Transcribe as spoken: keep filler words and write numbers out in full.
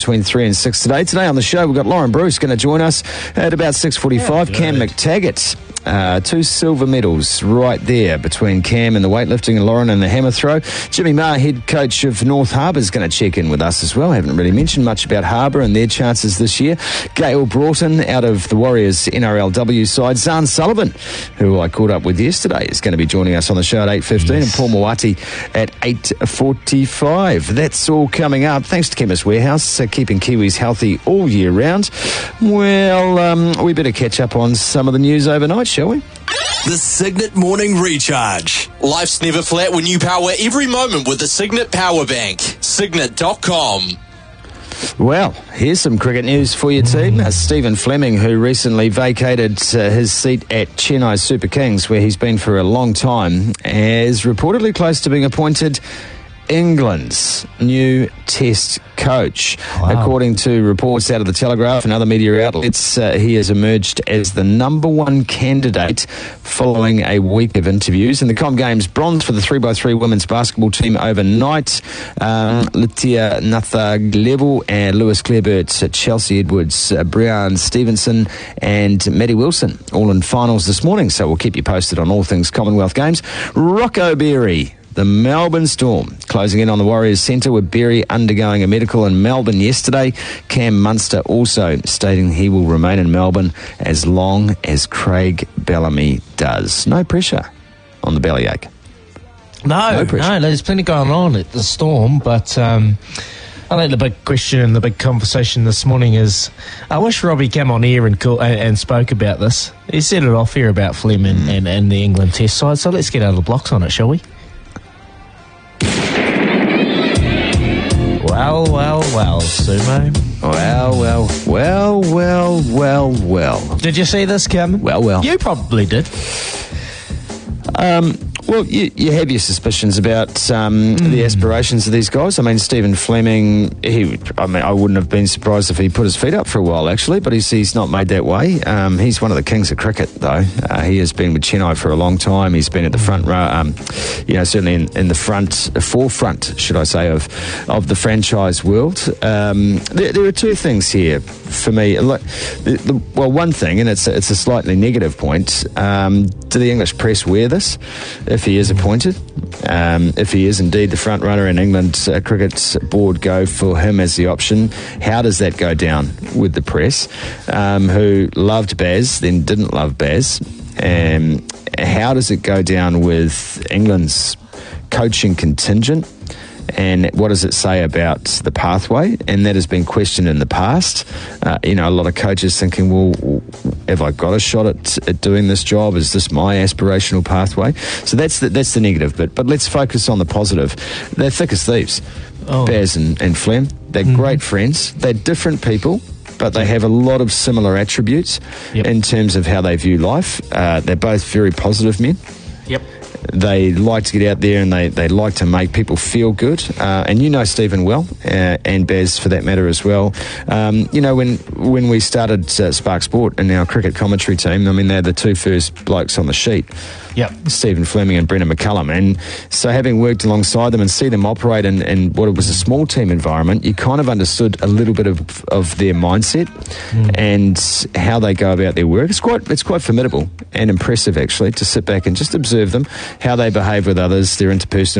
Between three and six today. Today on the show, we've got Lauren Bruce going to join us at about six forty-five. Yeah, Cam McTaggart, uh, two silver medals right there between Cam and the weightlifting and Lauren and the hammer throw. Jimmy Maher, head coach of North Harbour, is going to check in with us as well. Haven't really mentioned much about Harbour and their chances this year. Gail Broughton out of the Warriors N R L W side. Zahn Sullivan, who I caught up with yesterday, is going to be joining us on the show at eight fifteen, yes. And Paul Moati at eight forty-five. That's all coming up. Thanks to Chemist Warehouse, uh, keeping Kiwis healthy all year round. Well, um, we better catch up on some of the news overnight, shall we? The Signet Morning Recharge. Life's never flat when you power every moment with the Signet Power Bank. Signet dot com. Well, here's some cricket news for your team. Uh, Stephen Fleming, who recently vacated uh, his seat at Chennai Super Kings, where he's been for a long time, is reportedly close to being appointed England's new Test coach. Wow. According to reports out of the Telegraph and other media outlets, uh, he has emerged as the number one candidate following a week of interviews. And the Com Games bronze for the three by three women's basketball team overnight. Um, Latia Nathaglevu and Lewis Clareburt, uh, Chelsea Edwards, uh, Brian Stevenson and Maddie Wilson all in finals this morning. So we'll keep you posted on all things Commonwealth Games. Rocco Berry, the Melbourne Storm, closing in on the Warriors centre, with Berry undergoing a medical in Melbourne yesterday. Cam Munster also stating he will remain in Melbourne as long as Craig Bellamy does. No pressure on the bellyache. No, no, no, there's plenty going on at the Storm, but um, I think the big question and the big conversation this morning is, I wish Robbie came on here and, call, and, and spoke about this. He said it off here about Fleming mm. and, and the England Test side, so let's get out of the blocks on it, shall we? Well, well, well, Sumo. Well, well, well, well, well, well. Did you see this coming? Well, well. You probably did. Um, well, you, you have your suspicions about um, mm. the aspirations of these guys. I mean, Stephen Fleming, he, I mean, I wouldn't have been surprised if he put his feet up for a while, actually, but he's, he's not made that way. Um, he's one of the kings of cricket, though. Uh, he has been with Chennai for a long time. He's been at the front row, um, you know, certainly in, in the front, forefront, should I say, of of the franchise world. Um, there, there are two things here for me. Look, the, the, well, one thing, and it's a, it's a slightly negative point. Um, do the English press wear this if he is appointed? Um, if he is indeed the front runner and England uh, Cricket Board go for him as the option, how does that go down with the press, um, who loved Baz, then didn't love Baz? Um, how does it go down with England's coaching contingent? And what does it say about the pathway? And that has been questioned in the past. Uh, you know, a lot of coaches thinking, well, have I got a shot at, at doing this job? Is this my aspirational pathway? So that's the, that's the negative bit. But let's focus on the positive. They're thick as thieves, oh. Baz and, and Flem. They're mm-hmm. great friends. They're different people, but they have a lot of similar attributes yep. in terms of how they view life. Uh, they're both very positive men. Yep. They like to get out there and they, they like to make people feel good. Uh, and you know Stephen well, uh, and Baz for that matter as well. Um, you know, when when we started uh, Spark Sport and our cricket commentary team, I mean, they're the two first blokes on the sheet. Yep. Stephen Fleming and Brendan McCullum. And so having worked alongside them and see them operate in, in what was a small team environment, you kind of understood a little bit of, of their mindset mm. and how they go about their work. It's quite, it's quite formidable and impressive, actually, to sit back and just observe them, how they behave with others, their interpersonal